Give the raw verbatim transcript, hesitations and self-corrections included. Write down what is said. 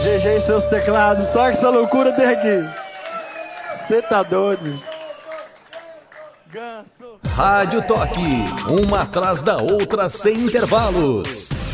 G G e seus teclados, só que essa loucura tem aqui. Você tá doido? Rádio Toque, uma atrás da outra sem intervalos.